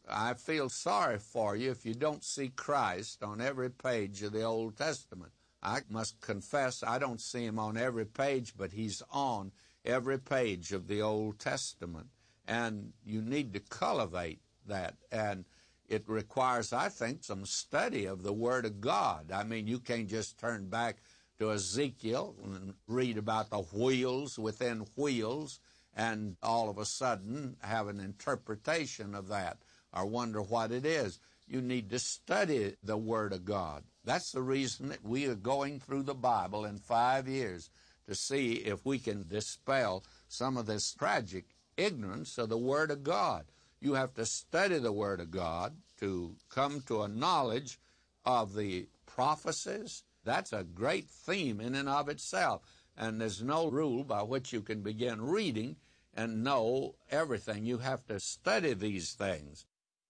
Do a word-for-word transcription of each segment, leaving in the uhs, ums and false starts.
I feel sorry for you if you don't see Christ on every page of the Old Testament. I must confess I don't see him on every page, but he's on every page of the Old Testament. And you need to cultivate that. And it requires, I think, some study of the Word of God. I mean, you can't just turn back to Ezekiel and read about the wheels within wheels and all of a sudden have an interpretation of that or wonder what it is. You need to study the Word of God. That's the reason that we are going through the Bible in five years to see if we can dispel some of this tragic ignorance of the Word of God. You have to study the Word of God to come to a knowledge of the prophecies. That's a great theme in and of itself. And there's no rule by which you can begin reading and know everything. You have to study these things.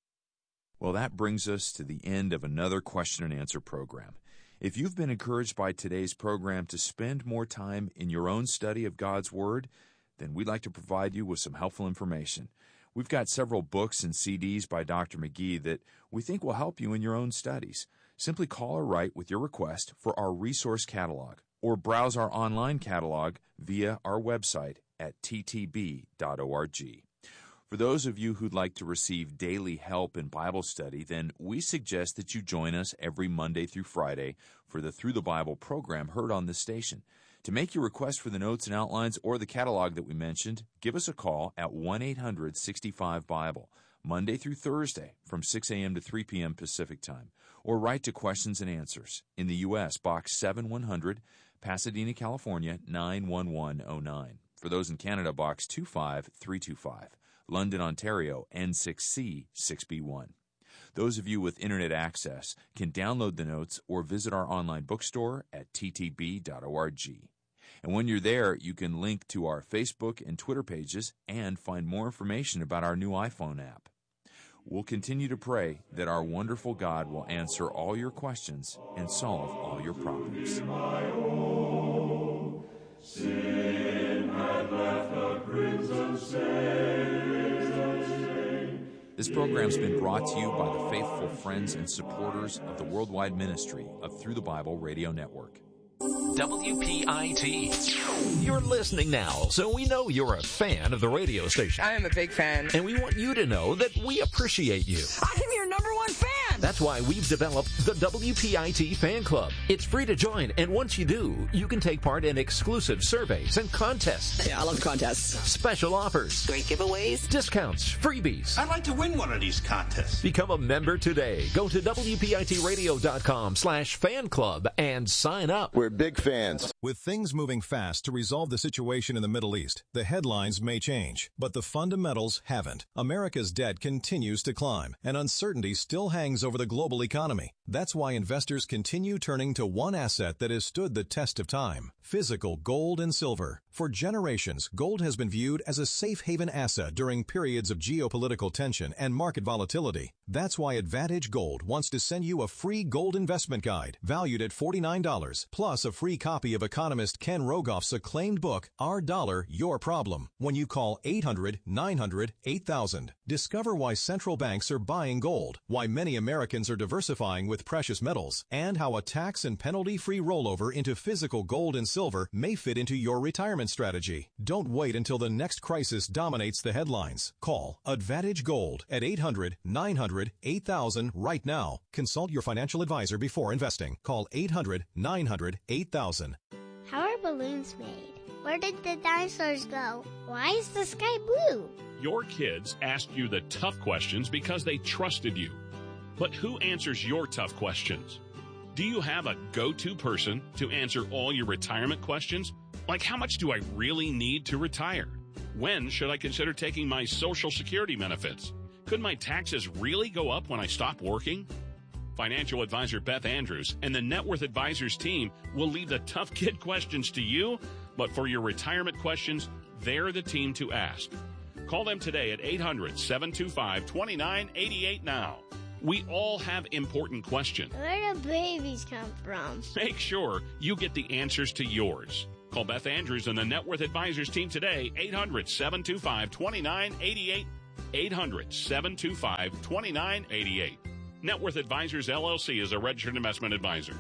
Well, that brings us to the end of another question and answer program. If you've been encouraged by today's program to spend more time in your own study of God's Word, then we'd like to provide you with some helpful information. We've got several books and C Ds by Doctor McGee that we think will help you in your own studies. Simply call or write with your request for our resource catalog, or browse our online catalog via our website at t t b dot org. For those of you who'd like to receive daily help in Bible study, then we suggest that you join us every Monday through Friday for the Through the Bible program heard on this station. To make your request for the notes and outlines or the catalog that we mentioned, give us a call at one eight hundred sixty-five Bible, Monday through Thursday from six a.m. to three p.m. Pacific Time, or write to Questions and Answers in the U S Box seven one hundred, Pasadena, California nine one one oh nine. For those in Canada, Box two five three two five, London, Ontario N six C six B one. Those of you with Internet access can download the notes or visit our online bookstore at t t b dot org. And when you're there, you can link to our Facebook and Twitter pages and find more information about our new iPhone app. We'll continue to pray that our wonderful God will answer all your questions and solve all your problems. Sin had left a crimson stain. This program's been brought to you by the faithful friends and supporters of the worldwide ministry of Through the Bible Radio Network. W P I T. You're listening now, so we know you're a fan of the radio station. I am a big fan. And we want you to know that we appreciate you. I am your number one fan. That's why we've developed the W P I T Fan Club. It's free to join, and once you do, you can take part in exclusive surveys and contests. Yeah, I love contests. Special offers. Great giveaways. Discounts. Freebies. I'd like to win one of these contests. Become a member today. Go to W P I T radio dot com slash fan club and sign up. We're big fans. With things moving fast to resolve the situation in the Middle East, the headlines may change, but the fundamentals haven't. America's debt continues to climb, and uncertainty still hangs over the global economy. That's why investors continue turning to one asset that has stood the test of time: physical gold and silver. For generations, gold has been viewed as a safe haven asset during periods of geopolitical tension and market volatility. That's why Advantage Gold wants to send you a free gold investment guide valued at forty-nine dollars, plus a free copy of economist Ken Rogoff's acclaimed book, Our Dollar, Your Problem, when you call eight hundred nine hundred eight thousand. Discover why central banks are buying gold, why many Americans are diversifying with precious metals, and how a tax and penalty-free rollover into physical gold and silver may fit into your retirement strategy. Don't wait until the next crisis dominates the headlines. Call Advantage Gold at eight hundred nine hundred eight thousand right now. Consult your financial advisor before investing. Call eight hundred nine hundred eight thousand. How are balloons made? Where did the dinosaurs go? Why is the sky blue? Your kids asked you the tough questions because they trusted you. But who answers your tough questions? Do you have a go-to person to answer all your retirement questions? Like, how much do I really need to retire? When should I consider taking my Social Security benefits? Could my taxes really go up when I stop working? Financial advisor Beth Andrews and the Net Worth Advisors team will leave the tough kid questions to you, but for your retirement questions, they're the team to ask. Call them today at eight hundred seven two five two nine eight eight now. We all have important questions. Where do babies come from? Make sure you get the answers to yours. Call Beth Andrews and the Net Worth Advisors team today, eight hundred seven two five two nine eight eight. eight hundred, seven two five, two nine eight eight. Net Worth Advisors, L L C is a registered investment advisor.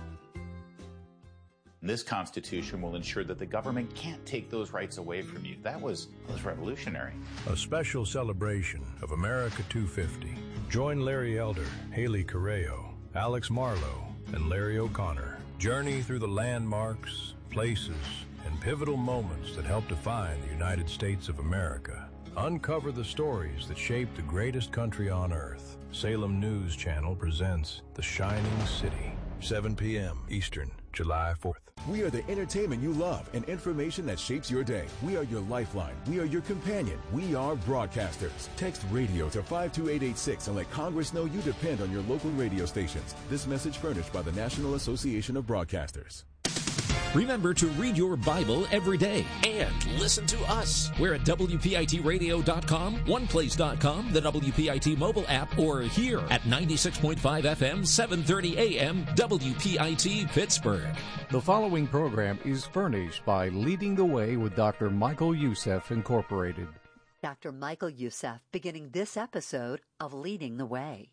This Constitution will ensure that the government can't take those rights away from you. That was, that was revolutionary. A special celebration of America two fifty. Join Larry Elder, Haley Correo, Alex Marlowe, and Larry O'Connor. Journey through the landmarks, places, and pivotal moments that help define the United States of America. Uncover the stories that shaped the greatest country on earth. Salem News Channel presents The Shining City, seven p.m. Eastern, July fourth. We are the entertainment you love and information that shapes your day. We are your lifeline. We are your companion. We are broadcasters. Text radio to five two eight eight six and let Congress know you depend on your local radio stations. This message furnished by the National Association of Broadcasters. Remember to read your Bible every day and listen to us. We're at W P I T radio dot com, one place dot com, the W P I T mobile app, or here at ninety-six point five F M, seven thirty A M, W P I T Pittsburgh. The following program is furnished by Leading the Way with Doctor Michael Youssef, Incorporated. Doctor Michael Youssef beginning this episode of Leading the Way.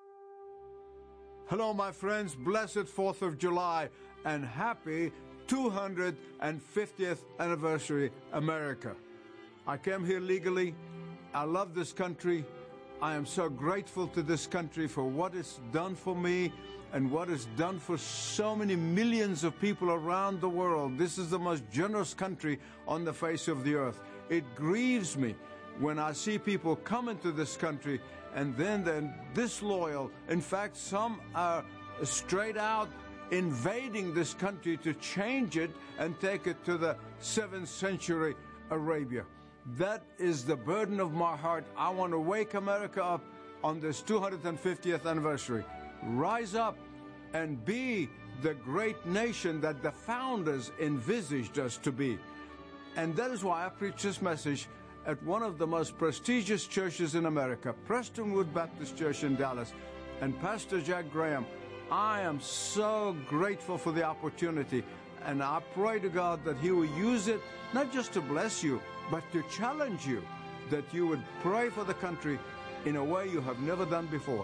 Hello, my friends. Blessed fourth of July and happy two hundred fiftieth anniversary, America. I came here legally. I love this country. I am so grateful to this country for what it's done for me and what it's done for so many millions of people around the world. This is the most generous country on the face of the earth. It grieves me when I see people come into this country and then they're disloyal. In fact, some are straight out invading this country to change it and take it to the seventh century Arabia. That is the burden of my heart. I want to wake America up on this two hundred fiftieth anniversary. Rise up and be the great nation that the founders envisaged us to be. And that is why I preach this message at one of the most prestigious churches in America, Prestonwood Baptist Church in Dallas. And Pastor Jack Graham, I am so grateful for the opportunity, and I pray to God that He will use it not just to bless you, but to challenge you, that you would pray for the country in a way you have never done before.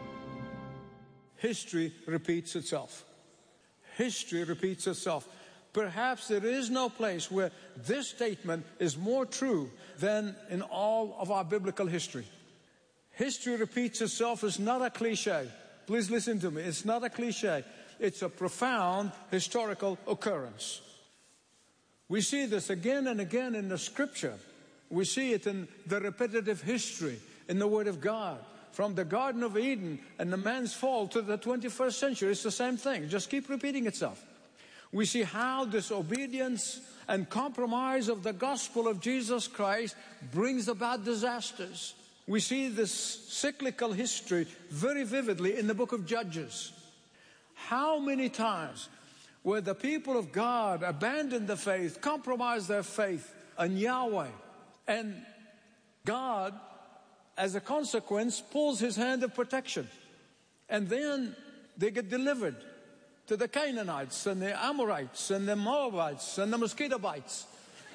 History repeats itself. History repeats itself. Perhaps there is no place where this statement is more true than in all of our biblical history. History repeats itself is not a cliche. Please listen to me. It's not a cliche. It's a profound historical occurrence. We see this again and again in the Scripture. We see it in the repetitive history in the Word of God. From the Garden of Eden and the man's fall to the twenty-first century, it's the same thing. Just keep repeating itself. We see how disobedience and compromise of the gospel of Jesus Christ brings about disasters. We see this cyclical history very vividly in the book of Judges. How many times where the people of God abandoned the faith, compromised their faith in Yahweh, and God, as a consequence, pulls His hand of protection. And then they get delivered to the Canaanites and the Amorites and the Moabites and the mosquito bites.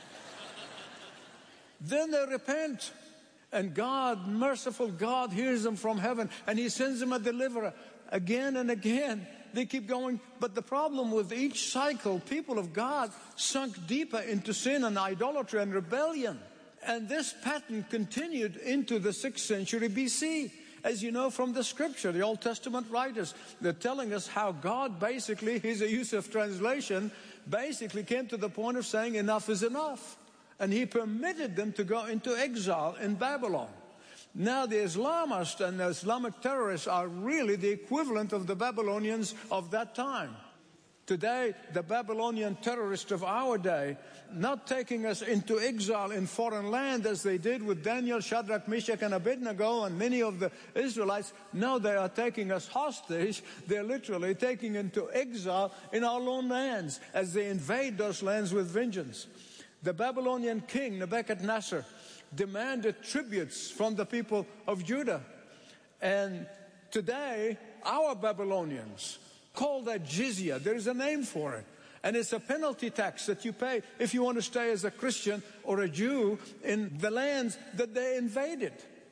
Then they repent. And God, merciful God, hears them from heaven, and He sends them a deliverer again and again. They keep going. But the problem with each cycle, people of God sunk deeper into sin and idolatry and rebellion. And this pattern continued into the sixth century B C. As you know from the Scripture, the Old Testament writers, they're telling us how God basically, here's a Youssef translation, basically came to the point of saying enough is enough. And He permitted them to go into exile in Babylon. Now the Islamists and the Islamic terrorists are really the equivalent of the Babylonians of that time. Today, the Babylonian terrorists of our day, not taking us into exile in foreign land as they did with Daniel, Shadrach, Meshach, and Abednego and many of the Israelites. No, they are taking us hostage. They're literally taking into exile in our own lands as they invade those lands with vengeance. The Babylonian king, Nebuchadnezzar, demanded tributes from the people of Judah. And today, our Babylonians call that jizya. There is a name for it. And it's a penalty tax that you pay if you want to stay as a Christian or a Jew in the lands that they invaded.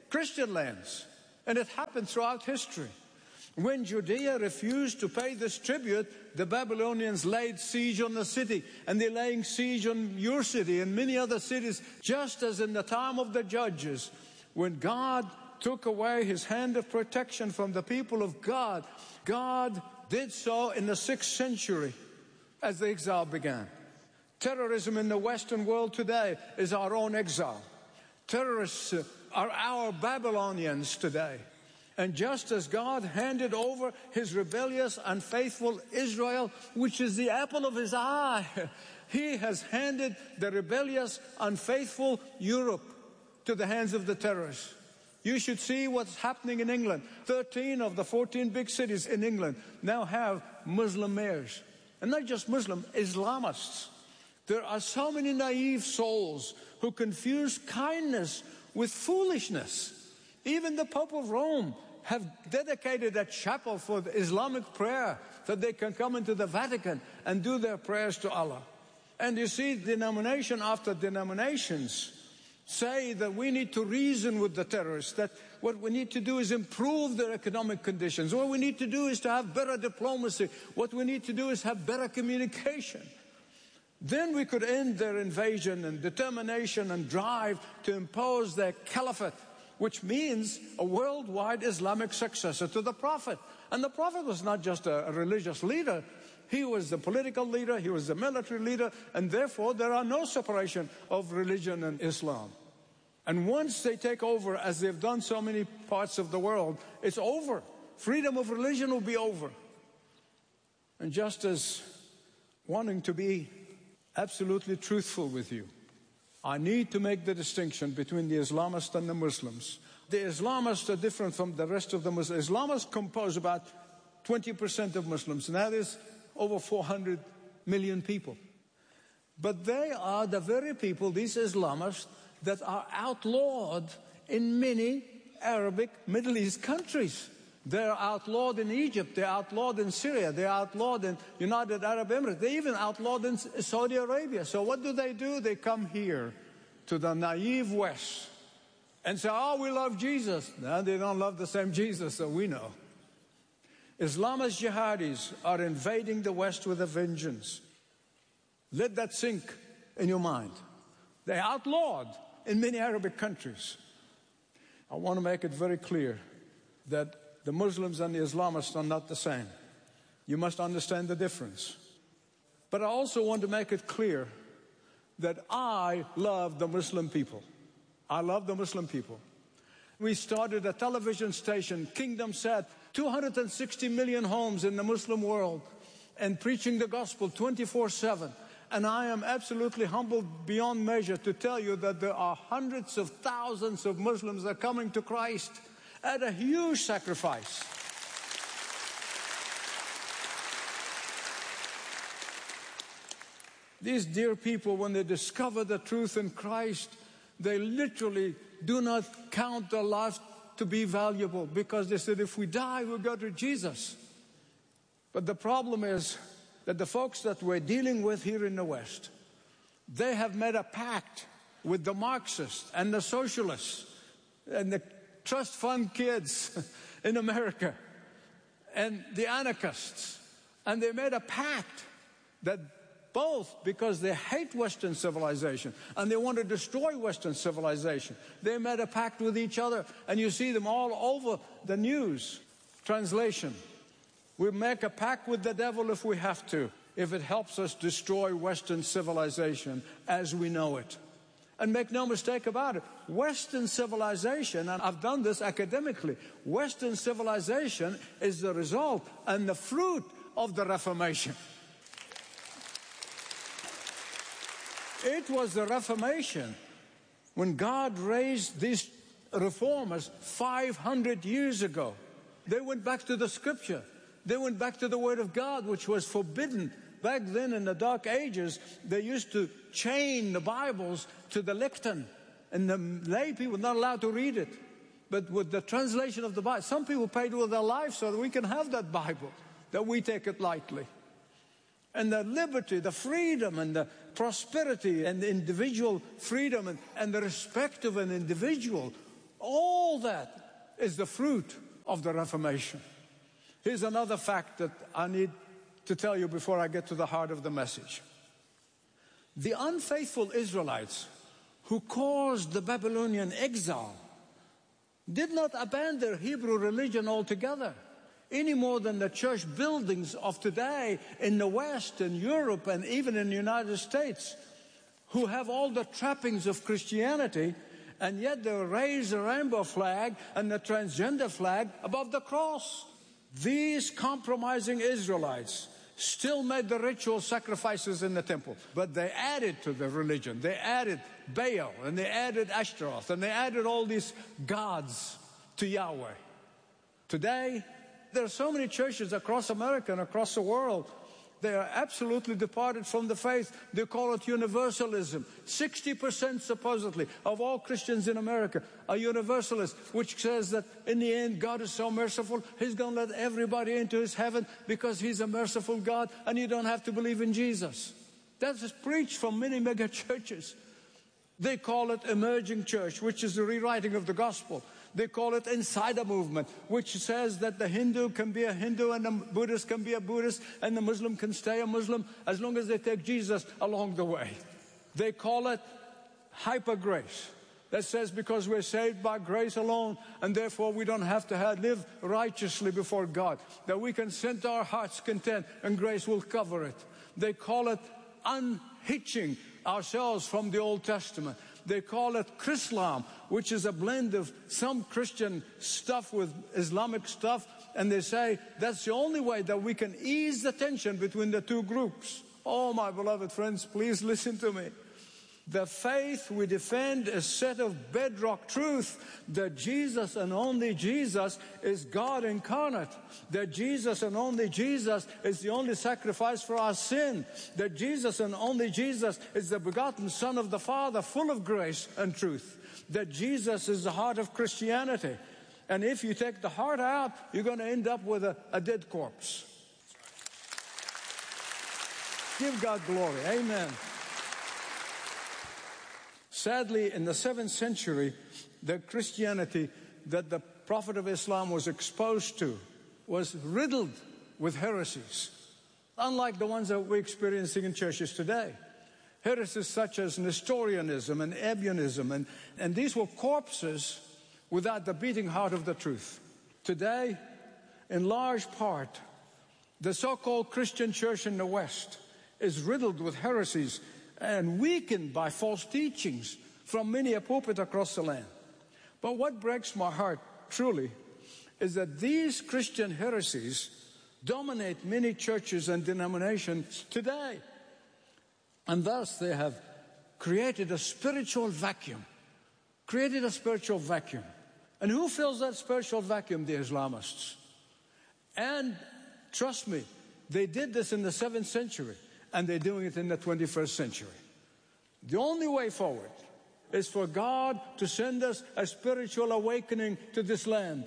Christian lands. And it happened throughout history. When Judea refused to pay this tribute, the Babylonians laid siege on the city, and they're laying siege on your city and many other cities, just as in the time of the judges, when God took away his hand of protection from the people of God. God did so in the sixth century as the exile began. Terrorism in the Western world today is our own exile. Terrorists are our Babylonians today. And just as God handed over his rebellious, unfaithful Israel, which is the apple of his eye, he has handed the rebellious, unfaithful Europe to the hands of the terrorists. You should see what's happening in England. thirteen of the fourteen big cities in England now have Muslim mayors. And not just Muslim, Islamists. There are so many naive souls who confuse kindness with foolishness. Even the Pope of Rome have dedicated a chapel for the Islamic prayer that they can come into the Vatican and do their prayers to Allah. And you see, denomination after denominations say that we need to reason with the terrorists, that what we need to do is improve their economic conditions. What we need to do is to have better diplomacy. What we need to do is have better communication. Then we could end their invasion and determination and drive to impose their caliphate, which means a worldwide Islamic successor to the Prophet. And the Prophet was not just a, a religious leader. He was the political leader, he was the military leader, and therefore there are no separation of religion and Islam. And once they take over, as they've done so many parts of the world, it's over. Freedom of religion will be over. And just as wanting to be absolutely truthful with you, I need to make the distinction between the Islamists and the Muslims. The Islamists are different from the rest of the Muslims. Islamists compose about twenty percent of Muslims, and that is over four hundred million people. But they are the very people, these Islamists, that are outlawed in many Arabic Middle East countries. They're outlawed in Egypt, they're outlawed in Syria, they're outlawed in United Arab Emirates, they're even outlawed in Saudi Arabia. So what do they do? They come here to the naive West and say, oh, we love Jesus. No, they don't love the same Jesus that we know. Islamist jihadis are invading the West with a vengeance. Let that sink in your mind. They're outlawed in many Arabic countries. I want to make it very clear that the Muslims and the Islamists are not the same. You must understand the difference. But I also want to make it clear that I love the Muslim people. I love the Muslim people. We started a television station, Kingdom Sat, two hundred sixty million homes in the Muslim world, and preaching the gospel twenty-four seven. And I am absolutely humbled beyond measure to tell you that there are hundreds of thousands of Muslims that are coming to Christ at a huge sacrifice. These dear people, when they discover the truth in Christ, they literally do not count their life to be valuable, because they said, if we die, we'll go to Jesus. But the problem is that the folks that we're dealing with here in the West, they have made a pact with the Marxists and the socialists and the trust fund kids in America and the anarchists. And they made a pact that both, because they hate Western civilization and they want to destroy Western civilization, they made a pact with each other. And you see them all over the news. Translation: we make a pact with the devil if we have to, if it helps us destroy Western civilization as we know it. And make no mistake about it, Western civilization, and I've done this academically, Western civilization is the result and the fruit of the Reformation. It was the Reformation when God raised these reformers five hundred years ago. They went back to the scripture. They went back to the Word of God, which was forbidden. Back then in the Dark Ages, they used to chain the Bibles to the lectern, and the lay people were not allowed to read it. But with the translation of the Bible, some people paid with their lives so that we can have that Bible, that we take it lightly. And the liberty, the freedom, and the prosperity, and the individual freedom, and, and the respect of an individual All that is the fruit of the Reformation. Here's another fact that I need to tell you before I get to the heart of the message. The unfaithful Israelites who caused the Babylonian exile did not abandon their Hebrew religion altogether, any more than the church buildings of today in the West and Europe and even in the United States, who have all the trappings of Christianity, and yet they raise the rainbow flag and the transgender flag above the cross. These compromising Israelites still made the ritual sacrifices in the temple, but they added to the religion. They added Baal, and they added Ashtaroth, and they added all these gods to Yahweh. Today, there are so many churches across America and across the world. They are absolutely departed from the faith. They call it universalism. sixty percent supposedly of all Christians in America are universalists, which says that in the end, God is so merciful, He's going to let everybody into His heaven because He's a merciful God, and you don't have to believe in Jesus. That's preached from many mega churches. They call it emerging church, which is the rewriting of the gospel. They call it insider movement, which says that the Hindu can be a Hindu and the Buddhist can be a Buddhist and the Muslim can stay a Muslim as long as they take Jesus along the way. They call it hyper grace. That says because we're saved by grace alone and therefore we don't have to have, live righteously before God, that we can sin to our heart's content and grace will cover it. They call it unhitching ourselves from the Old Testament. They call it Chrislam, which is a blend of some Christian stuff with Islamic stuff, and they say that's the only way that we can ease the tension between the two groups. Oh, my beloved friends, please listen to me. The faith we defend is set of bedrock truth that Jesus and only Jesus is God incarnate, that Jesus and only Jesus is the only sacrifice for our sin, that Jesus and only Jesus is the begotten Son of the Father, full of grace and truth, that Jesus is the heart of Christianity. And if you take the heart out, you're going to end up with a, a dead corpse. Give God glory. Amen. Sadly, in the seventh century, the Christianity that the Prophet of Islam was exposed to was riddled with heresies, unlike the ones that we're experiencing in churches today. Heresies such as Nestorianism and Ebionism, and, and these were corpses without the beating heart of the truth. Today, in large part, the so-called Christian church in the West is riddled with heresies and weakened by false teachings from many a pulpit across the land. But what breaks my heart, truly, is that these Christian heresies dominate many churches and denominations today. And thus they have created a spiritual vacuum, created a spiritual vacuum. And who fills that spiritual vacuum? The Islamists. And trust me, they did this in the seventh century. And they're doing it in the twenty-first century. The only way forward is for God to send us a spiritual awakening to this land.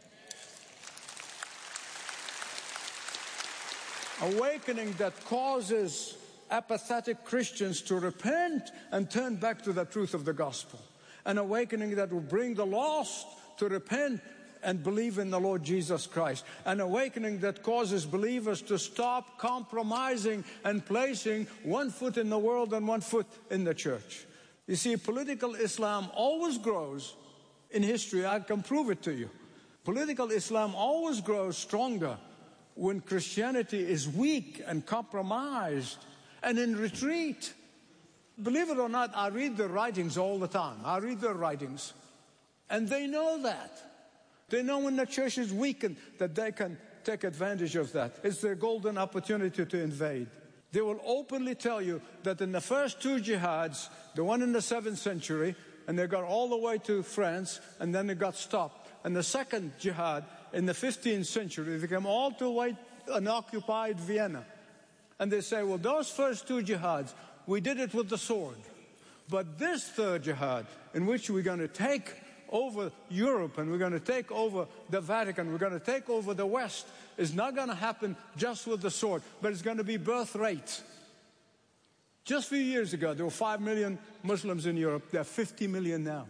Awakening that causes apathetic Christians to repent and turn back to the truth of the gospel. An awakening that will bring the lost to repent and believe in the Lord Jesus Christ. An awakening that causes believers to stop compromising and placing one foot in the world and one foot in the church. You see, political Islam always grows in history. I can prove it to you. Political Islam always grows stronger when Christianity is weak and compromised and in retreat. Believe it or not, I read their writings all the time. I read their writings. And they know that. They know when the church is weakened that they can take advantage of that. It's their golden opportunity to invade. They will openly tell you that in the first two jihads, the one in the seventh century, and they got all the way to France, and then they got stopped. And the second jihad in the fifteenth century, they came all the way and occupied Vienna. And they say, well, those first two jihads, we did it with the sword. But this third jihad, in which we're going to take over Europe and we're going to take over the Vatican, we're going to take over the West, is not going to happen just with the sword, but it's going to be birth rate. Just a few years ago, there were five million Muslims in Europe. There are fifty million now.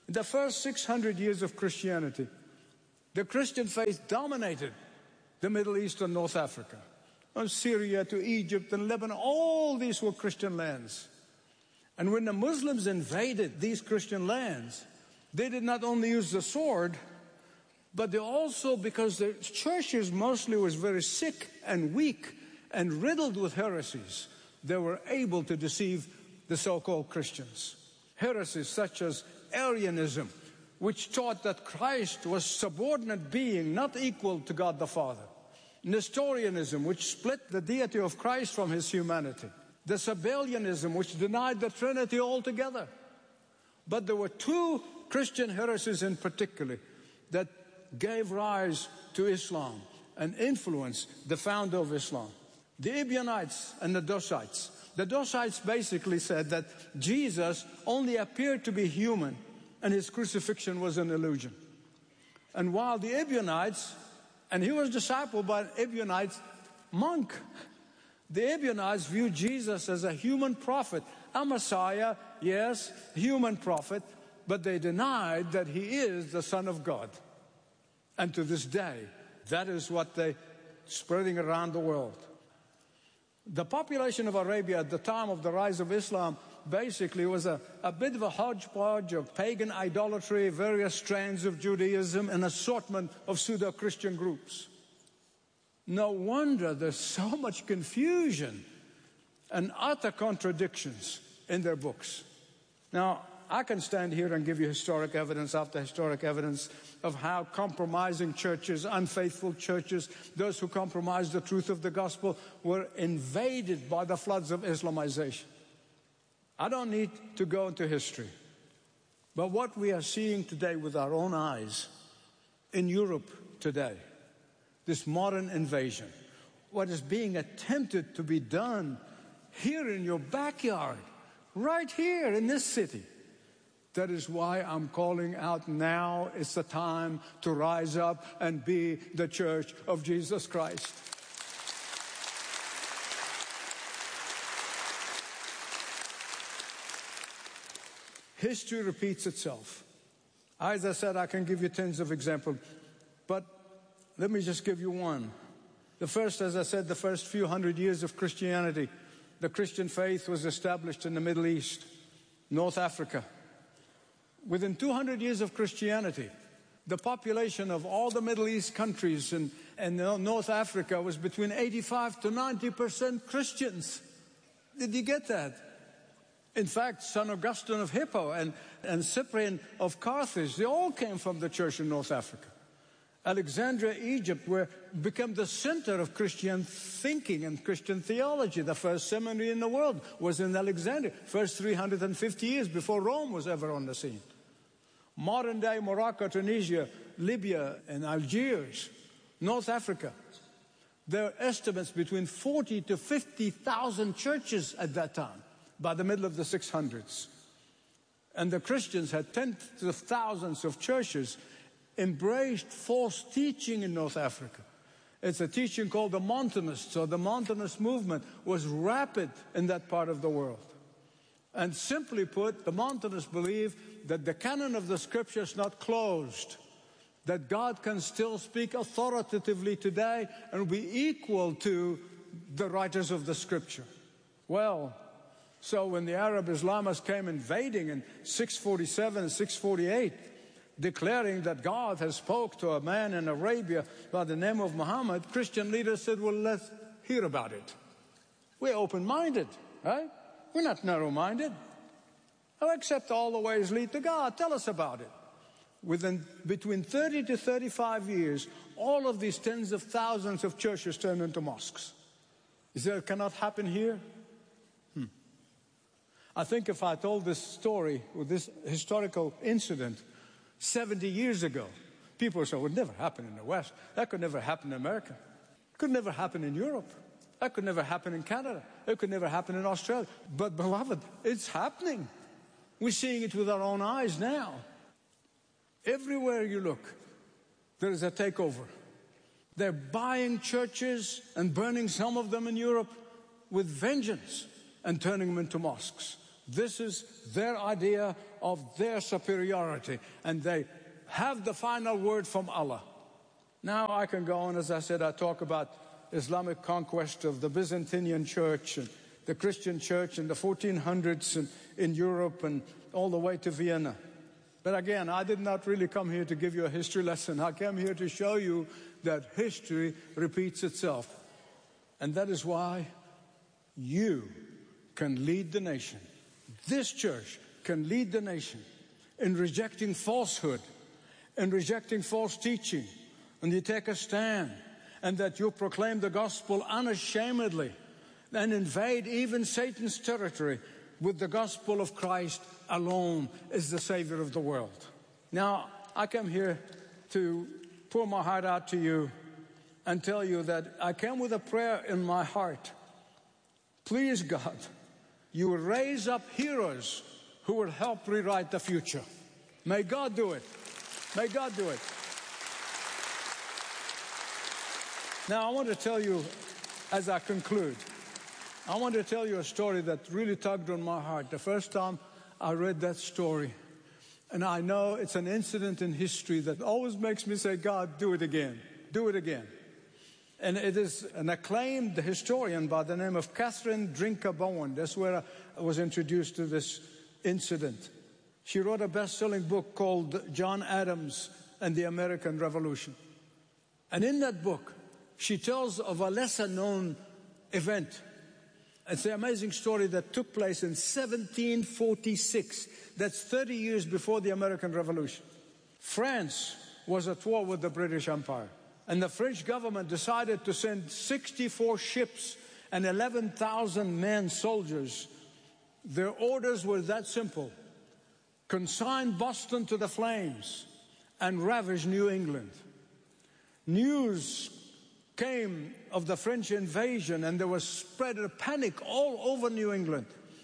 In the first six hundred years of Christianity, the Christian faith dominated the Middle East and North Africa. From Syria to Egypt and Lebanon, all these were Christian lands. And when the Muslims invaded these Christian lands, they did not only use the sword, but they also, because the churches mostly was very sick and weak and riddled with heresies, they were able to deceive the so-called Christians. Heresies such as Arianism, which taught that Christ was subordinate being, not equal to God the Father. Nestorianism, which split the deity of Christ from his humanity. The Sabellianism, which denied the Trinity altogether. But there were two Christian heresies in particular that gave rise to Islam and influenced the founder of Islam. The Ebionites and the Dosites. The Dosites basically said that Jesus only appeared to be human and his crucifixion was an illusion. And while the Ebionites, and he was discipled by an Ebionite monk, the Ebionites viewed Jesus as a human prophet, a Messiah, yes, human prophet, but they denied that he is the Son of God. And to this day, that is what they're spreading around the world. The population of Arabia at the time of the rise of Islam basically was a, a bit of a hodgepodge of pagan idolatry, various strands of Judaism, an assortment of pseudo-Christian groups. No wonder there's so much confusion and utter contradictions in their books. Now, I can stand here and give you historic evidence after historic evidence of how compromising churches, unfaithful churches, those who compromised the truth of the gospel were invaded by the floods of Islamization. I don't need to go into history, but what we are seeing today with our own eyes in Europe today, this modern invasion, what is being attempted to be done here in your backyard, right here in this city. That is why I'm calling out now is the time to rise up and be the Church of Jesus Christ. History repeats itself. As I said, I can give you tens of examples, but let me just give you one. The first, as I said, the first few hundred years of Christianity, the Christian faith was established in the Middle East, North Africa. Within two hundred years of Christianity, the population of all the Middle East countries and, and North Africa was between eighty-five to ninety percent Christians. Did you get that? In fact, Saint Augustine of Hippo and, and Cyprian of Carthage, they all came from the church in North Africa. Alexandria, Egypt, where became the center of Christian thinking and Christian theology. The first seminary in the world was in Alexandria, first three hundred fifty years before Rome was ever on the scene. Modern day Morocco, Tunisia, Libya, and Algiers, North Africa. There are estimates between forty to fifty thousand churches at that time, by the middle of the six hundreds. And the Christians had tens of thousands of churches, embraced false teaching in North Africa. It's a teaching called the Montanists, or the Montanist movement was rapid in that part of the world. And simply put, the Montanists believe that the canon of the Scripture is not closed, that God can still speak authoritatively today and be equal to the writers of the Scripture. Well, so when the Arab Islamists came invading in six forty-seven and six forty-eight, declaring that God has spoke to a man in Arabia by the name of Muhammad, Christian leaders said, well, let's hear about it. We're open-minded, right? We're not narrow-minded. Oh, accept all the ways lead to God. Tell us about it. Within between thirty to thirty-five years, all of these tens of thousands of churches turned into mosques. Is that cannot happen here? Hmm. I think if I told this story with this historical incident seventy years ago, people would say, it would never happen in the West. That could never happen in America. It could never happen in Europe. That could never happen in Canada. It could never happen in Australia. But beloved, it's happening. We're seeing it with our own eyes now. Everywhere you look, there is a takeover. They're buying churches and burning some of them in Europe with vengeance and turning them into mosques. This is their idea of their superiority, and they have the final word from Allah. Now I can go on. As I said, I talk about Islamic conquest of the Byzantine Church and the Christian Church in the fourteen hundreds and in Europe and all the way to Vienna. But again, I did not really come here to give you a history lesson. I came here to show you that history repeats itself. And that is why you can lead the nation. This church can lead the nation in rejecting falsehood, in rejecting false teaching, and you take a stand, and that you proclaim the gospel unashamedly and invade even Satan's territory with the gospel of Christ alone as the Savior of the world. Now, I come here to pour my heart out to you and tell you that I came with a prayer in my heart. Please, God, you will raise up heroes who will help rewrite the future. May God do it. May God do it. Now, I want to tell you, as I conclude, I want to tell you a story that really tugged on my heart. The first time I read that story, and I know it's an incident in history that always makes me say, God, do it again. Do it again. And it is an acclaimed historian by the name of Catherine Drinker Bowen. That's where I was introduced to this incident. She wrote a best-selling book called John Adams and the American Revolution. And in that book, she tells of a lesser-known event. It's the amazing story that took place in seventeen forty-six. That's thirty years before the American Revolution. France was at war with the British Empire. And the French government decided to send sixty-four ships and eleven thousand men, soldiers. Their orders were that simple. Consign Boston to the flames and ravage New England. News came of the French invasion, and there was spread a panic all over New England.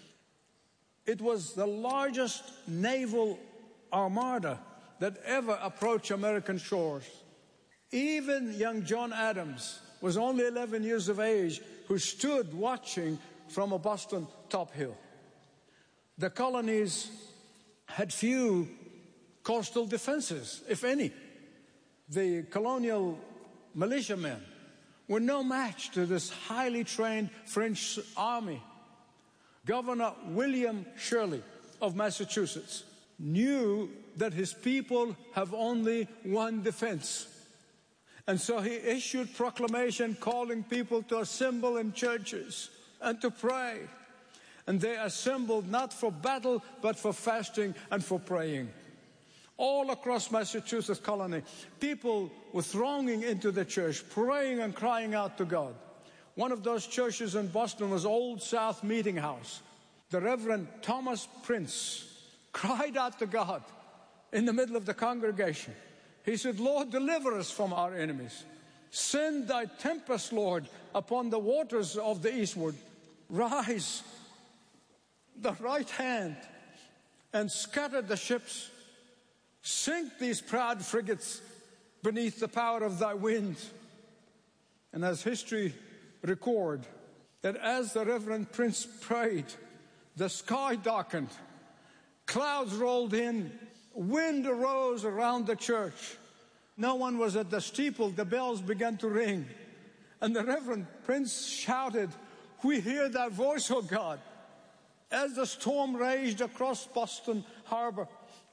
It was the largest naval armada that ever approached American shores. Even young John Adams was only eleven years of age, who stood watching from a Boston top hill. The colonies had few coastal defenses, if any. The colonial militiamen were no match to this highly trained French army. Governor William Shirley of Massachusetts knew that his people have only one defense. And so he issued proclamation calling people to assemble in churches and to pray. And they assembled not for battle, but for fasting and for praying. All across Massachusetts colony, people were thronging into the church, praying and crying out to God. One of those churches in Boston was Old South Meeting House. The Reverend Thomas Prince cried out to God in the middle of the congregation. He said, Lord, deliver us from our enemies. Send thy tempest, Lord, upon the waters of the eastward. Rise the right hand and scatter the ships. Sink these proud frigates beneath the power of thy wind. And as history record, that as the Reverend Prince prayed, the sky darkened, clouds rolled in, wind arose around the church. No one was at the steeple. The bells began to ring. And the Reverend Prince shouted, we hear thy voice, O God. As the storm raged across Boston Harbor,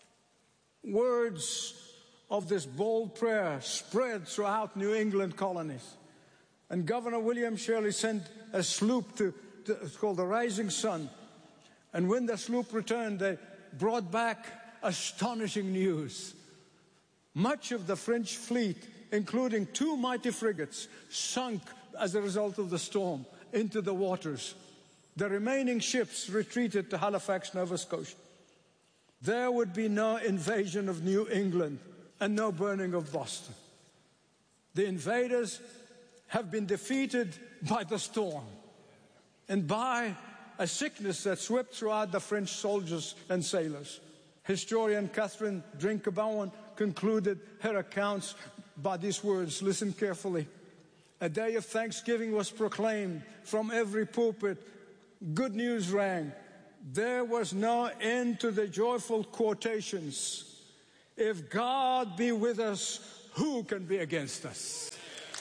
words of this bold prayer spread throughout New England colonies. And Governor William Shirley sent a sloop to, to it's called the Rising Sun. And when the sloop returned, they brought back astonishing news. Much of the French fleet, including two mighty frigates, sunk as a result of the storm into the waters. The remaining ships retreated to Halifax, Nova Scotia. There would be no invasion of New England and no burning of Boston. The invaders have been defeated by the storm and by a sickness that swept throughout the French soldiers and sailors. Historian Catherine Drinker Bowen concluded her accounts by these words. Listen carefully. A day of thanksgiving was proclaimed from every pulpit. Good news rang. there was no end to the joyful quotations. If God be with us, who can be against us?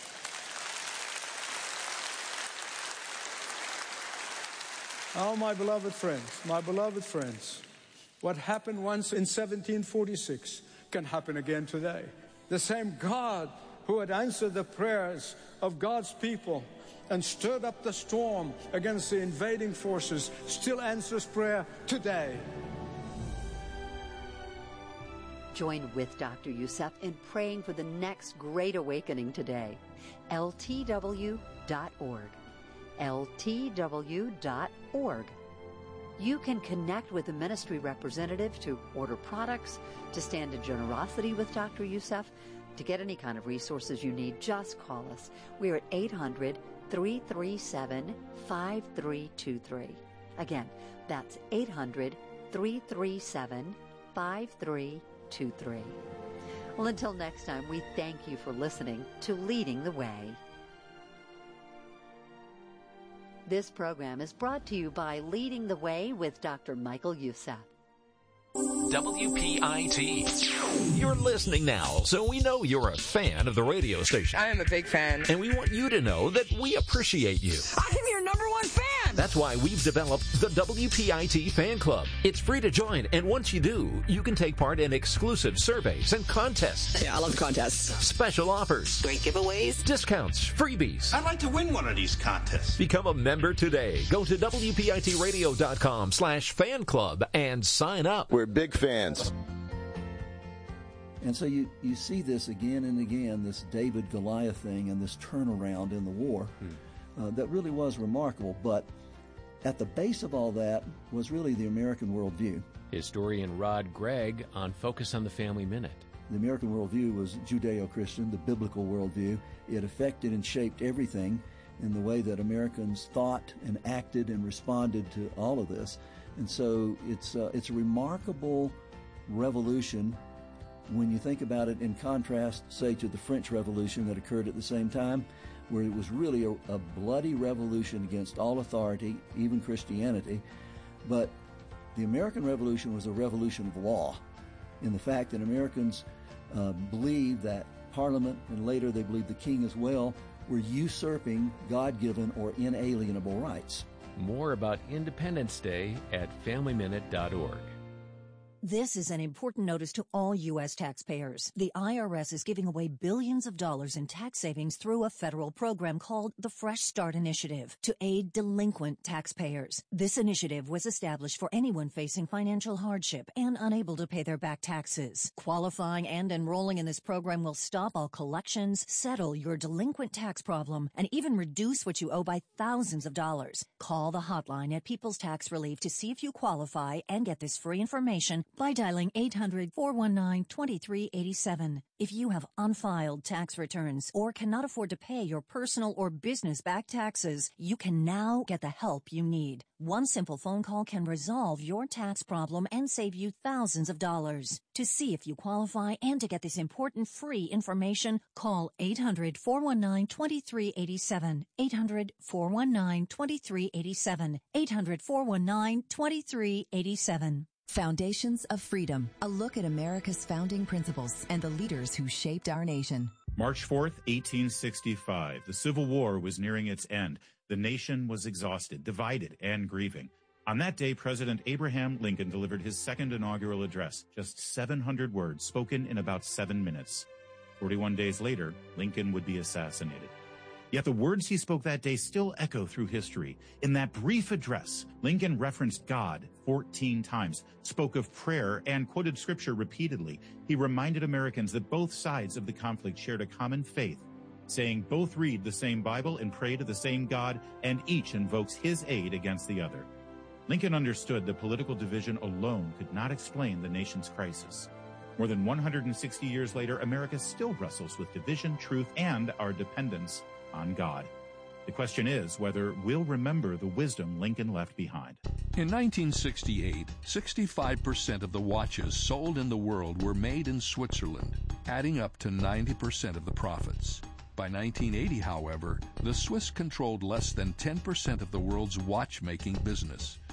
Oh, my beloved friends, my beloved friends, what happened once in seventeen forty-six can happen again today. The same God who had answered the prayers of God's people and stirred up the storm against the invading forces still answers prayer today. Join with Doctor Youssef in praying for the next great awakening today. L T W dot org. L T W dot org. You can connect with a ministry representative to order products, to stand in generosity with Doctor Youssef. To get any kind of resources you need, just call us. We're at eight hundred, three three seven, five three two three. Again, that's eight hundred, three three seven, five three two three. Well, until next time, we thank you for listening to Leading the Way. This program is brought to you by Leading the Way with Doctor Michael Youssef. W P I T. You're listening now, so we know you're a fan of the radio station. I am a big fan. And we want you to know that we appreciate you. I'm your number one fan. That's why we've developed the W P I T Fan Club. It's free to join, and once you do, you can take part in exclusive surveys and contests. Yeah, I love contests. Special offers. Great giveaways. Discounts. Freebies. I'd like to win one of these contests. Become a member today. Go to W P I T radio dot com slash fan club and sign up. We're big fans. And so you, you see this again and again, this David-Goliath thing and this turnaround in the war hmm. uh, that really was remarkable. But at the base of all that was really the American worldview. Historian Rod Gregg on Focus on the Family Minute. The American worldview was Judeo-Christian, the biblical worldview. It affected and shaped everything in the way that Americans thought and acted and responded to all of this. And so it's uh, it's a remarkable revolution when you think about it in contrast, say, to the French Revolution that occurred at the same time, where it was really a, a bloody revolution against all authority, even Christianity. But the American Revolution was a revolution of law, in the fact that Americans uh, believed that Parliament, and later they believed the king as well, were usurping God-given or inalienable rights. More about Independence Day at family minute dot org. This is an important notice to all U S taxpayers. The I R S is giving away billions of dollars in tax savings through a federal program called the Fresh Start Initiative to aid delinquent taxpayers. This initiative was established for anyone facing financial hardship and unable to pay their back taxes. Qualifying and enrolling in this program will stop all collections, settle your delinquent tax problem, and even reduce what you owe by thousands of dollars. Call the hotline at People's Tax Relief to see if you qualify and get this free information by dialing eight hundred, four one nine, two three eight seven. If you have unfiled tax returns or cannot afford to pay your personal or business back taxes, you can now get the help you need. One simple phone call can resolve your tax problem and save you thousands of dollars. To see if you qualify and to get this important free information, call eight hundred, four one nine, two three eight seven. eight hundred, four one nine, two three eight seven. eight hundred, four one nine, two three eight seven. Foundations of Freedom, a look at America's founding principles and the leaders who shaped our nation. March fourth, eighteen sixty-five. The Civil War was nearing its end. The nation was exhausted, divided, and grieving. On that day, President Abraham Lincoln delivered his second inaugural address, just seven hundred words spoken in about seven minutes. forty-one days later, Lincoln would be assassinated. Yet the words he spoke that day still echo through history. In that brief address, Lincoln referenced God fourteen times, spoke of prayer, and quoted scripture repeatedly. He reminded Americans that both sides of the conflict shared a common faith, saying both read the same Bible and pray to the same God, and each invokes his aid against the other. Lincoln understood that political division alone could not explain the nation's crisis. More than one hundred sixty years later, America still wrestles with division, truth, and our dependence on God. The question is whether we'll remember the wisdom Lincoln left behind. In nineteen sixty-eight, sixty-five percent of the watches sold in the world were made in Switzerland, adding up to ninety percent of the profits. By nineteen eighty, however, the Swiss controlled less than ten percent of the world's watchmaking business.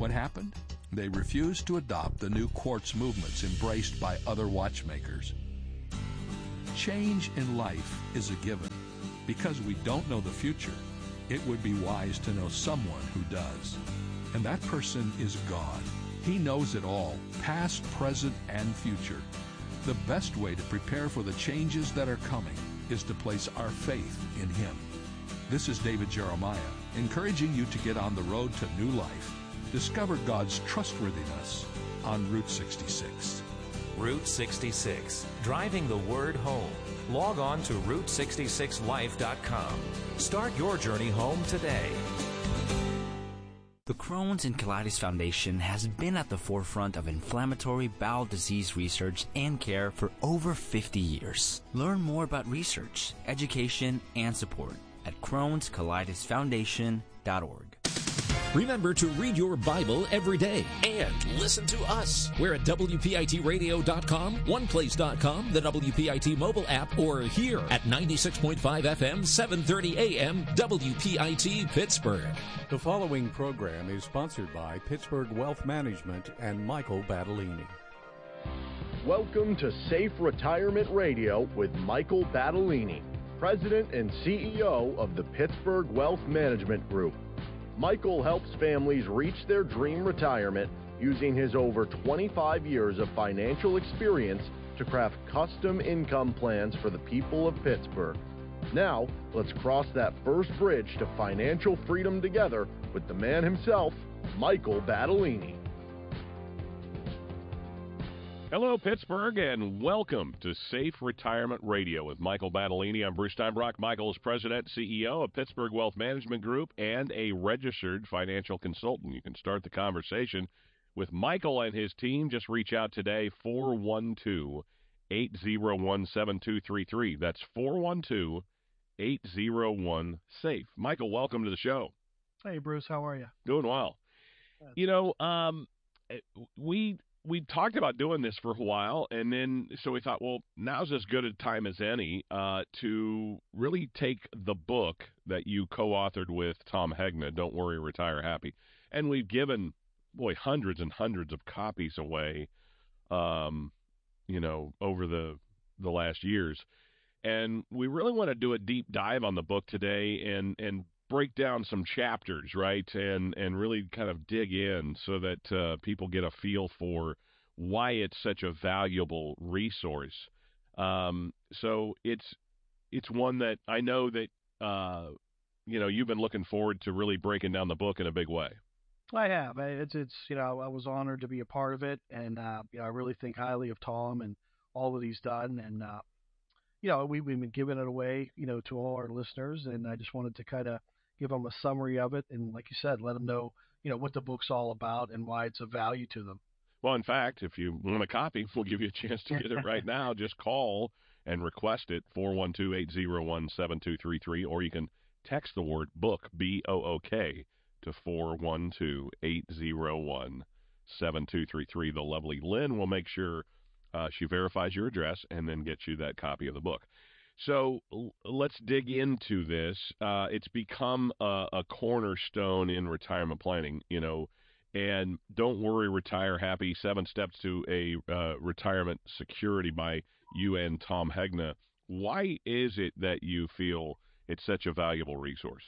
What happened? They refused to adopt the new quartz movements embraced by other watchmakers. Change in life is a given. Because we don't know the future, it would be wise to know someone who does. And that person is God. He knows it all, past, present, and future. The best way to prepare for the changes that are coming is to place our faith in Him. This is David Jeremiah, encouraging you to get on the road to new life. Discover God's trustworthiness on Route sixty-six. Route sixty-six, driving the word home. Log on to route sixty-six life dot com. Start your journey home today. The Crohn's and Colitis Foundation has been at the forefront of inflammatory bowel disease research and care for over fifty years. Learn more about research, education, and support at crohns colitis foundation dot org. Remember to read your Bible every day and listen to us. We're at W P I T radio dot com, one place dot com, the W P I T mobile app, or here at ninety-six point five F M, seven thirty A M, W P I T Pittsburgh. The following program is sponsored by Pittsburgh Wealth Management and Michael Battolini. Welcome to Safe Retirement Radio with Michael Battolini, President and C E O of the Pittsburgh Wealth Management Group. Michael helps families reach their dream retirement using his over twenty-five years of financial experience to craft custom income plans for the people of Pittsburgh. Now, let's cross that first bridge to financial freedom together with the man himself, Michael Battolini. Hello, Pittsburgh, and welcome to Safe Retirement Radio with Michael Battolini. I'm Bruce Steinbrock. Michael is President, C E O of Pittsburgh Wealth Management Group and a registered financial consultant. You can start the conversation with Michael and his team. Just reach out today, four one two, eight zero one, seven two three three. That's four one two, eight zero one, SAFE. Michael, welcome to the show. Hey, Bruce. How are you? Doing well. You know, um, we... we talked about doing this for a while, and then so we thought, well, now's as good a time as any uh, to really take the book that you co-authored with Tom Hegna, Don't Worry, Retire Happy, and we've given, boy, hundreds and hundreds of copies away, um, you know, over the the last years, and we really want to do a deep dive on the book today and and break down some chapters, right, and and really kind of dig in so that uh, people get a feel for why it's such a valuable resource. Um, so it's it's one that I know that uh, you know you've been looking forward to really breaking down the book in a big way. I have. It's it's you know I was honored to be a part of it, and uh, you know I really think highly of Tom and all that he's done, and uh, you know we've been giving it away, you know, to all our listeners, and I just wanted to kind of give them a summary of it, and like you said, let them know, you know, what the book's all about and why it's of value to them. Well, in fact, if you want a copy, we'll give you a chance to get it right now. Just call and request it, four one two, eight zero one, seven two three three, or you can text the word book, B O O K, to four one two, eight zero one, seven two three three. The lovely Lynn will make sure uh, she verifies your address and then gets you that copy of the book. So l- let's dig into this. Uh, it's become a, a cornerstone in retirement planning, you know, and Don't Worry, Retire Happy, Seven Steps to a uh, Retirement Security by you and Tom Hegna. Why is it that you feel it's such a valuable resource?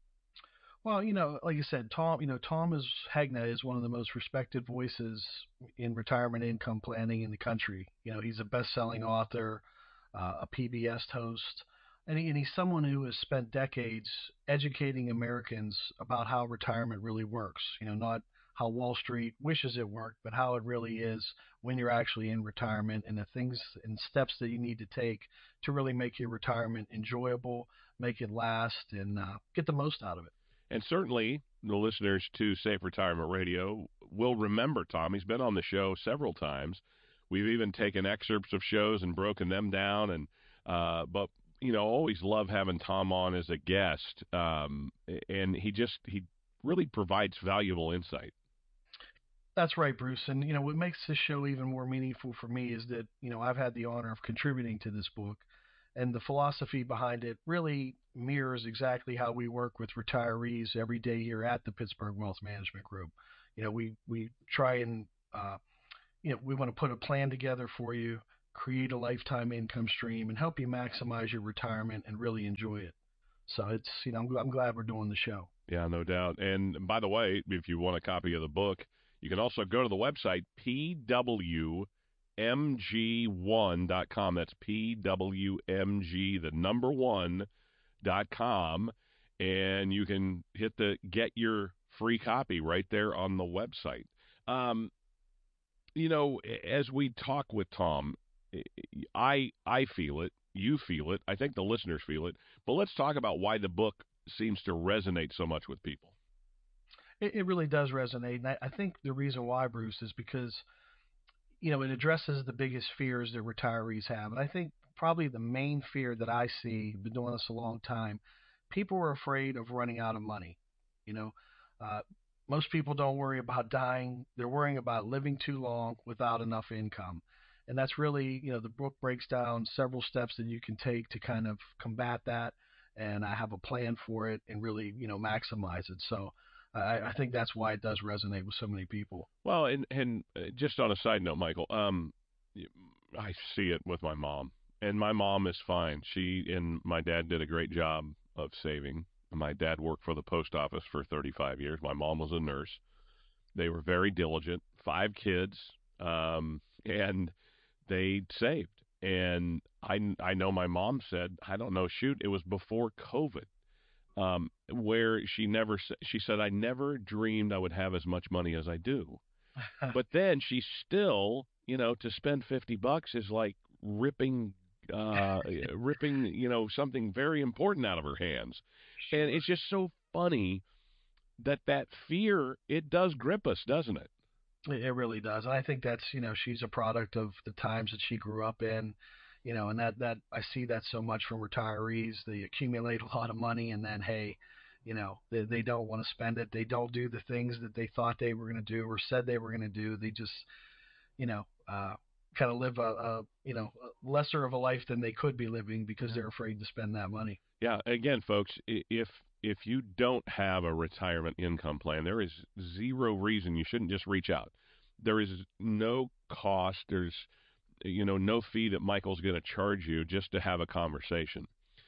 Well, you know, like you said, Tom, you know, Tom is, Hegna is one of the most respected voices in retirement income planning in the country. You know, he's a best-selling author, Uh, a P B S host, and, he, and he's someone who has spent decades educating Americans about how retirement really works. You know, not how Wall Street wishes it worked, but how it really is when you're actually in retirement, and the things and steps that you need to take to really make your retirement enjoyable, make it last, and uh, get the most out of it. And certainly the listeners to Safe Retirement Radio will remember Tom. He's been on the show several times. We've even taken excerpts of shows and broken them down, and uh, but you know, always love having Tom on as a guest, um, and he just he really provides valuable insight. That's right, Bruce. And you know, what makes this show even more meaningful for me is that you know I've had the honor of contributing to this book, and the philosophy behind it really mirrors exactly how we work with retirees every day here at the Pittsburgh Wealth Management Group. You know, we, we try and, uh, you know, we want to put a plan together for you, create a lifetime income stream, and help you maximize your retirement and really enjoy it. So it's, you know, I'm, I'm glad we're doing the show. Yeah, no doubt. And by the way, if you want a copy of the book, you can also go to the website, P W M G one dot com. That's P W M G, the number one, dot com. And you can hit the get your free copy right there on the website. Um, you know, as we talk with Tom, I I feel it, you feel it, I think the listeners feel it, but let's talk about why the book seems to resonate so much with people. It, it really does resonate, and I, I think the reason why, Bruce, is because, you know, it addresses the biggest fears that retirees have, and I think probably the main fear that I see, been doing this a long time, people are afraid of running out of money. You know, uh, most people don't worry about dying. They're worrying about living too long without enough income. And that's really, you know, the book breaks down several steps that you can take to kind of combat that. And I have a plan for it and really, you know, maximize it. So I, I think that's why it does resonate with so many people. Well, and, and just on a side note, Michael, um, I see it with my mom. And my mom is fine. She and my dad did a great job of saving. My dad worked for the post office for thirty-five years. My mom was a nurse. They were very diligent, five kids, um, and they saved. And I, I know my mom said, I don't know, shoot, it was before COVID, um, where she never, she said, I never dreamed I would have as much money as I do. But then she still, you know, to spend fifty bucks is like ripping uh, ripping, you know, something very important out of her hands. And it's just so funny that that fear, it does grip us, doesn't it? It really does. And I think that's, you know, she's a product of the times that she grew up in, you know, and that, that I see that so much from retirees. They accumulate a lot of money and then, hey, you know, they, they don't want to spend it. They don't do the things that they thought they were going to do or said they were going to do. They just, you know, uh, kind of live a, a, you know, lesser of a life than they could be living because they're afraid to spend that money. Yeah. Again, folks, if, if you don't have a retirement income plan, there is zero reason you shouldn't just reach out. There is no cost. There's, you know, no fee that Michael's going to charge you just to have a conversation.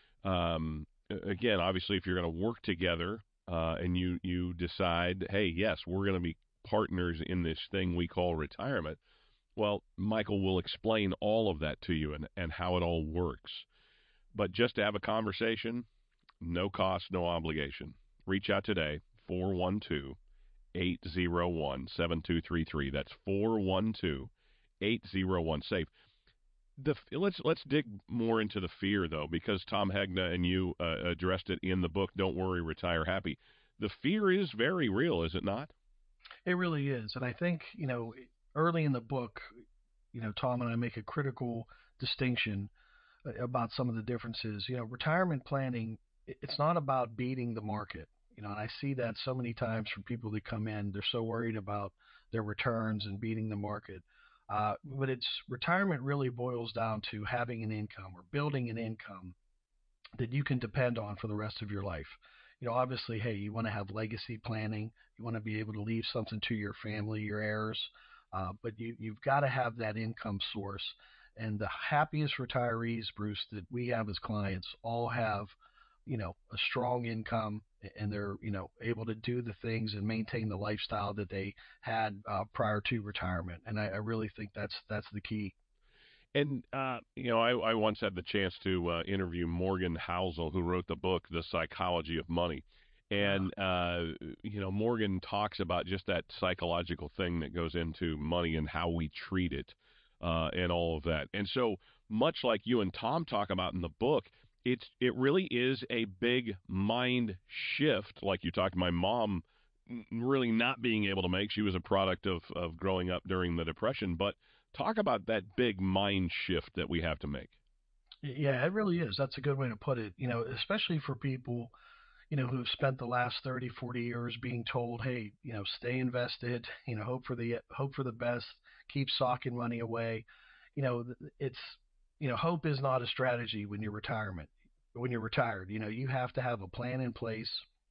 Um, again, obviously, if you're going to work together uh, and you, you decide, hey, yes, we're going to be partners in this thing we call retirement, well, Michael will explain all of that to you and, and how it all works. But just to have a conversation, no cost, no obligation. Reach out today, four one two, eight zero one, seven two three three. That's four one two, eight zero one, SAFE. The, let's let's dig more into the fear, though, because Tom Hegna and you uh, addressed it in the book, Don't Worry, Retire Happy. The fear is very real, is it not? It really is. And I think, you know, early in the book, you know, Tom and I make a critical distinction about some of the differences. You know, retirement planning, it's not about beating the market. You know, and I see that so many times from people that come in. They're so worried about their returns and beating the market. Uh, but it's retirement really boils down to having an income or building an income that you can depend on for the rest of your life. You know, obviously, hey, you want to have legacy planning. You want to be able to leave something to your family, your heirs. Uh, but you, you've got to have that income source. And the happiest retirees, Bruce, that we have as clients all have, you know, a strong income, and they're, you know, able to do the things and maintain the lifestyle that they had uh, prior to retirement. And I, I really think that's that's the key. And, uh, you know, I, I once had the chance to uh, interview Morgan Housel, who wrote the book, The Psychology of Money. And, uh, you know, Morgan talks about just that psychological thing that goes into money and how we treat it uh, and all of that. And so much like you and Tom talk about in the book, it's it really is a big mind shift, like you talked, my mom really not being able to make. She was a product of, of growing up during the Depression. But talk about that big mind shift that we have to make. Yeah, it really is. That's a good way to put it. You know, especially for people, you know, who've spent the last thirty, forty years being told, hey, you know, stay invested, you know, hope for the hope for the best, keep socking money away. You know, it's, you know, hope is not a strategy when you're retirement, when you're retired. You know, you have to have a plan in place.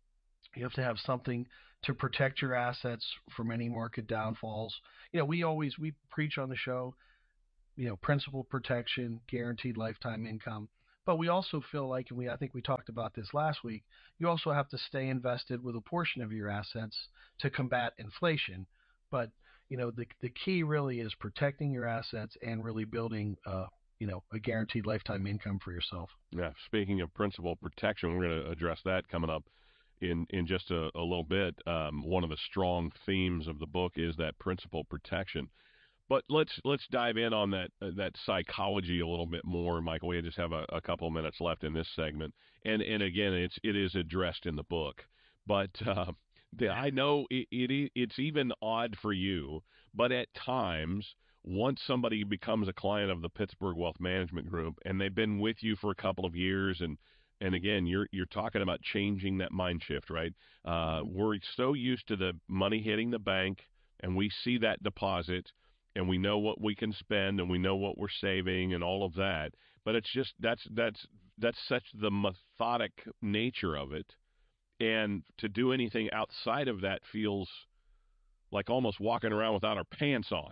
You have to have something to protect your assets from any market downfalls. You know, we always, we preach on the show, you know, principal protection, guaranteed lifetime income. But we also feel like, and we I think we talked about this last week, you also have to stay invested with a portion of your assets to combat inflation. But, you know, the the key really is protecting your assets and really building, uh, you know, a guaranteed lifetime income for yourself. Yeah, speaking of principal protection, we're going to address that coming up in, in just a, a little bit. Um, one of the strong themes of the book is that principal protection. But let's let's dive in on that uh, that psychology a little bit more, Michael. We just have a, a couple of minutes left in this segment, and and again, it's it is addressed in the book. But uh, the, I know it, it it's even odd for you, but at times, once somebody becomes a client of the Pittsburgh Wealth Management Group, and they've been with you for a couple of years, and and again, you're you're talking about changing that mind shift, right? Uh, we're so used to the money hitting the bank, and we see that deposit. And we know what we can spend, and we know what we're saving, and all of that. But it's just that's that's that's such the methodic nature of it, and to do anything outside of that feels like almost walking around without our pants on.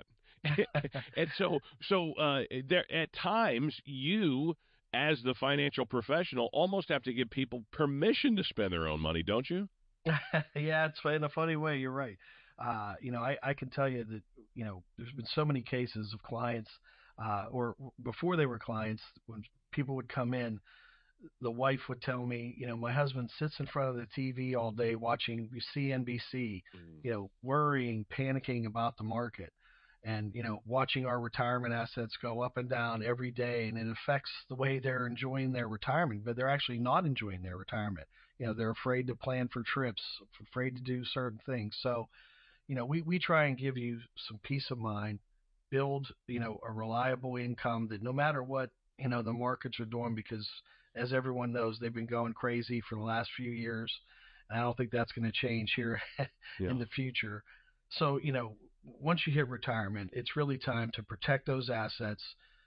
And so, so uh, there at times you, as the financial professional, almost have to give people permission to spend their own money, don't you? Yeah, it's in a funny way. You're right. Uh, you know, I, I can tell you that, you know, there's been so many cases of clients, uh, or before they were clients, when people would come in, the wife would tell me, you know, my husband sits in front of the T V all day watching C N B C, mm. you know, worrying, panicking about the market, and, you know, watching our retirement assets go up and down every day, and it affects the way they're enjoying their retirement, but they're actually not enjoying their retirement. You know, they're afraid to plan for trips, afraid to do certain things. So, you know, we, we try and give you some peace of mind, build, you know, a reliable income that no matter what, you know, the markets are doing, because as everyone knows, they've been going crazy for the last few years. And I don't think that's going to change here yeah. in the future. So, you know, once you hit retirement, it's really time to protect those assets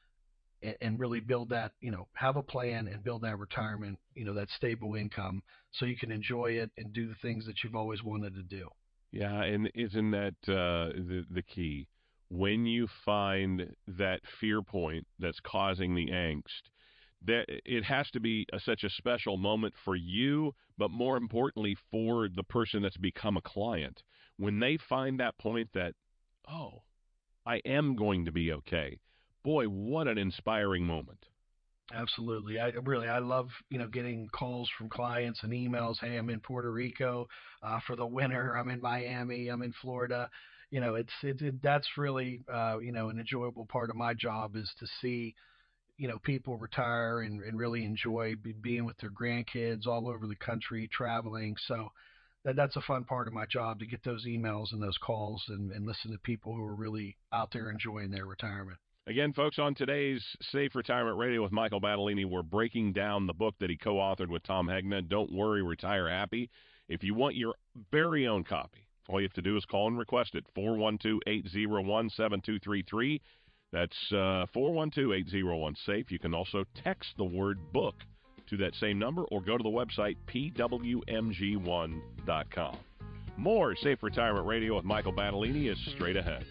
and, and really build that, you know, have a plan and build that retirement, you know, that stable income so you can enjoy it and do the things that you've always wanted to do. Yeah, and isn't that uh, the the key? When you find that fear point that's causing the angst, that it has to be a, such a special moment for you, but more importantly for the person that's become a client. When they find that point that, oh, I am going to be okay. Boy, what an inspiring moment. Absolutely. I really, I love, you know, getting calls from clients and emails. Hey, I'm in Puerto Rico uh, for the winter. I'm in Miami. I'm in Florida. You know, it's, it, it that's really, uh, you know, an enjoyable part of my job is to see, you know, people retire and, and really enjoy be, being with their grandkids all over the country, traveling. So that that's a fun part of my job, to get those emails and those calls and, and listen to people who are really out there enjoying their retirement. Again, folks, on today's Safe Retirement Radio with Michael Battolini, we're breaking down the book that he co-authored with Tom Hegna, Don't Worry, Retire Happy. If you want your very own copy, all you have to do is call and request it, four one two, eight zero one, seven two three three. That's uh, four one two, eight zero one, SAFE. You can also text the word book to that same number or go to the website, P W M G one dot com. More Safe Retirement Radio with Michael Battolini is straight ahead.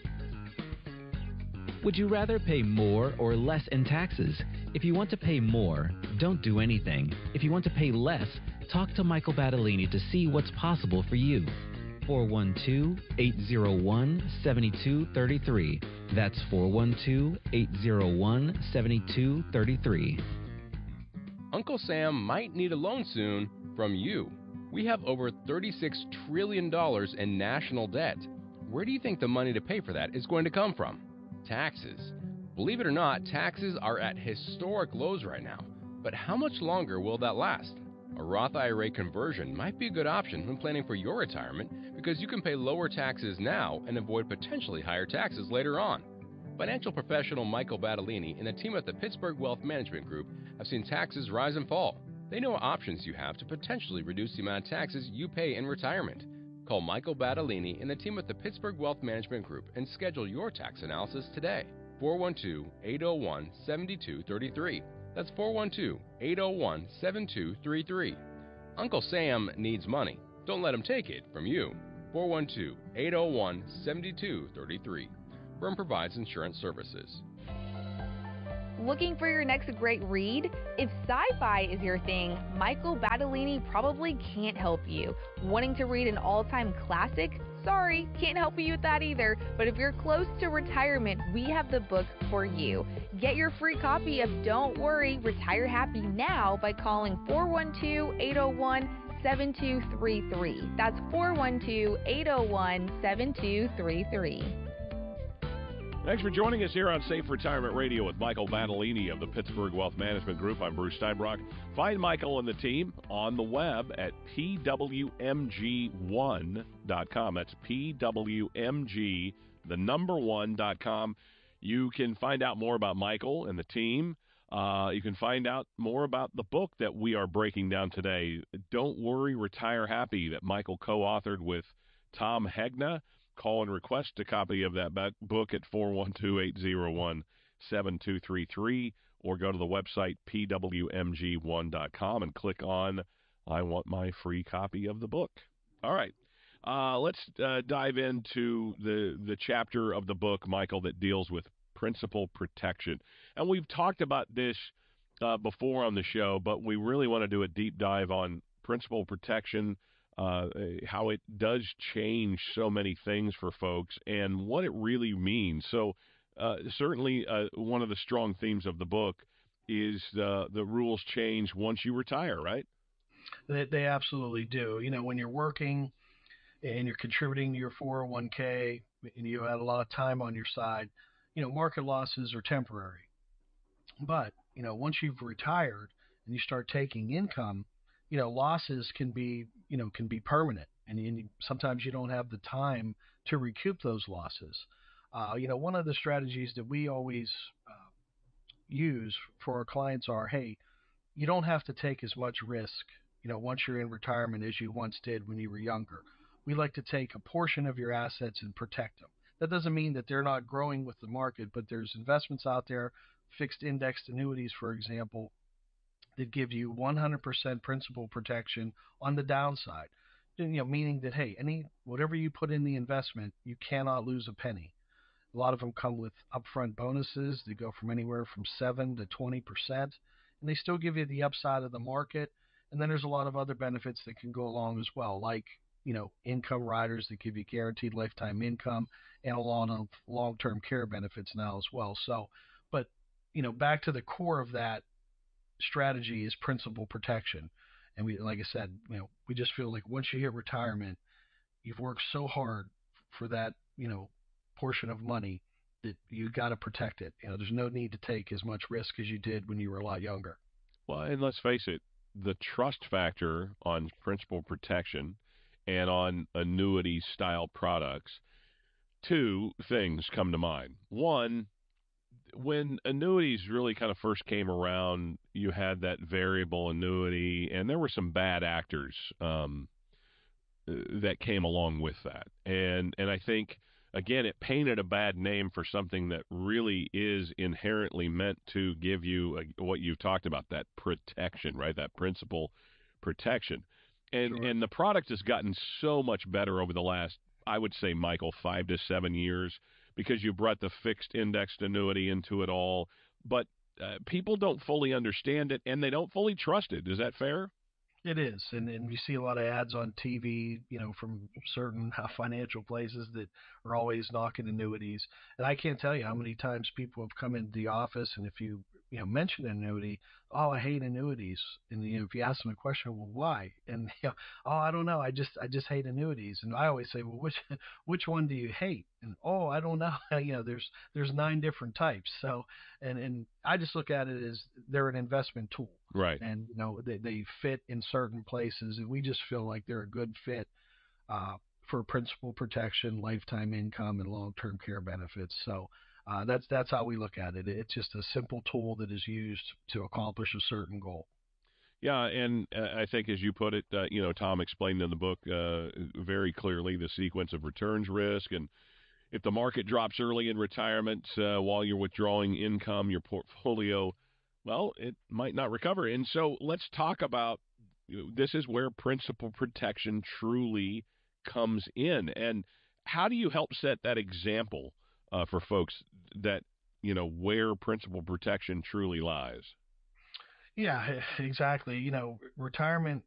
Would you rather pay more or less in taxes? If you want to pay more, don't do anything. If you want to pay less, talk to Michael Battolini to see what's possible for you. four one two, eight zero one, seven two three three. That's four one two, eight zero one, seven two three three. Uncle Sam might need a loan soon from you. We have over thirty-six trillion dollars in national debt. Where do you think the money to pay for that is going to come from? Taxes. Believe it or not, taxes are at historic lows right now. But how much longer will that last? A Roth I R A conversion might be a good option when planning for your retirement, because you can pay lower taxes now and avoid potentially higher taxes later on. Financial professional Michael Battolini and the team at the Pittsburgh Wealth Management Group have seen taxes rise and fall. They know what options you have to potentially reduce the amount of taxes you pay in retirement. Call Michael Battolini and the team at the Pittsburgh Wealth Management Group and schedule your tax analysis today. four one two, eight zero one, seven two three three. That's four one two, eight zero one, seven two three three. Uncle Sam needs money. Don't let them take it from you. four one two, eight zero one, seven two three three. Firm provides insurance services. Looking for your next great read? If sci-fi is your thing, Michael Battolini probably can't help you. Wanting to read an all-time classic? Sorry, can't help you with that either. But if you're close to retirement, we have the book for you. Get your free copy of Don't Worry, Retire Happy now by calling four one two, eight zero one, seven two three three. That's four one two, eight zero one, seven two three three. Thanks for joining us here on Safe Retirement Radio with Michael Battolini of the Pittsburgh Wealth Management Group. I'm Bruce Steinbrock. Find Michael and the team on the web at P W M G one dot com. That's P W M G, the number one dot com. You can find out more about Michael and the team. Uh, you can find out more about the book that we are breaking down today, Don't Worry, Retire Happy, that Michael co-authored with Tom Hegna. Call and request a copy of that book at four one two, eight zero one, seven two three three or go to the website P W M G one dot com and click on I want my free copy of the book. All right. Uh, let's uh, dive into the, the chapter of the book, Michael, that deals with principal protection. And we've talked about this uh, before on the show, but we really want to do a deep dive on principal protection, Uh, how it does change so many things for folks and what it really means. So uh, certainly uh, one of the strong themes of the book is uh, the rules change once you retire, right? They, they absolutely do. You know, when you're working and you're contributing to your four oh one k and you had a lot of time on your side, you know, market losses are temporary. But, you know, once you've retired and you start taking income, you know, losses can be, you know, can be permanent, and, and sometimes you don't have the time to recoup those losses. Uh, you know, one of the strategies that we always uh, use for our clients are, hey, you don't have to take as much risk, you know, once you're in retirement as you once did when you were younger. We like to take a portion of your assets and protect them. That doesn't mean that they're not growing with the market, but there's investments out there, fixed indexed annuities, for example, that give you one hundred percent principal protection on the downside. You know, meaning that, hey, any whatever you put in the investment, you cannot lose a penny. A lot of them come with upfront bonuses. They go from anywhere from seven to twenty percent, and they still give you the upside of the market. And then there's a lot of other benefits that can go along as well, like, you know, income riders that give you guaranteed lifetime income and a lot of long-term care benefits now as well. So, but, you know, back to the core of that strategy is principal protection. And we, like I said, you know, we just feel like once you hit retirement, you've worked so hard for that, you know, portion of money that you got to protect it. You know, there's no need to take as much risk as you did when you were a lot younger. Well, and let's face it, the trust factor on principal protection and on annuity style products, two things come to mind. One, when annuities really kind of first came around, you had that variable annuity, and there were some bad actors um, that came along with that. And and I think, again, it painted a bad name for something that really is inherently meant to give you a, what you've talked about, that protection, right? That principal protection. And sure. And the product has gotten so much better over the last, I would say, Michael, five to seven years, because you brought the fixed indexed annuity into it all. But uh, people don't fully understand it, and they don't fully trust it. Is that fair? It is, and, and we see a lot of ads on T V, you know, from certain uh, financial places that are always knocking annuities. And I can't tell you how many times people have come into the office, and if you, you know, mention an annuity, oh, I hate annuities. And, you know, if you ask them a question, well, why? And, you know, oh, I don't know. I just, I just hate annuities. And I always say, well, which, which one do you hate? And, oh, I don't know. You know, there's, there's nine different types. So, and, and I just look at it as they're an investment tool. Right. And, you know, they, they fit in certain places, and we just feel like they're a good fit uh, for principal protection, lifetime income, and long-term care benefits. So uh, that's that's how we look at it. It's just a simple tool that is used to accomplish a certain goal. Yeah, and uh, I think, as you put it, uh, you know, Tom explained in the book uh, very clearly the sequence of returns risk, and if the market drops early in retirement uh, while you're withdrawing income, your portfolio, well, it might not recover. And so let's talk about this is where principal protection truly comes in. And how do you help set that example uh, for folks that, you know, where principal protection truly lies? Yeah, exactly. You know, retirement